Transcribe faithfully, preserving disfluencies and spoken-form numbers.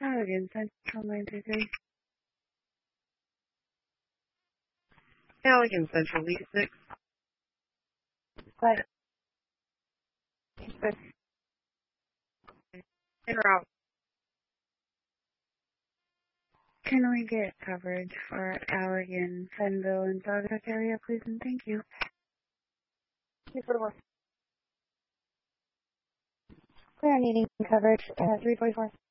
Allegan Central nine two three. Allegan Central Lead six. What? En route. Can we get coverage for Allegan, Fenville, and Sawgrass area, please? And thank you. We're needing coverage, uh, three forty-four.